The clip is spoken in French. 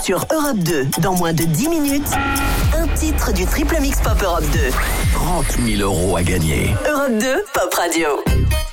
sur Europe 2. Dans moins de 10 minutes, un titre du Triple Mix Pop Europe 2. 30 000 € à gagner. Europe 2, Pop Radio.